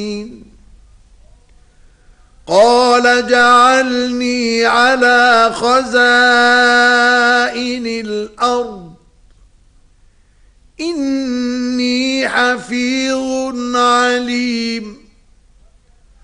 قال اجعلني على خزائن الأرض إني حفيظ عليم